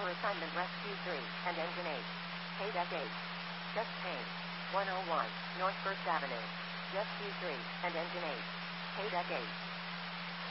Cover assignment Rescue 3 and Engine 8. Paydeck 8. Chest pain. 101 North 1st Avenue. Rescue 3 and Engine 8. Paydeck 8.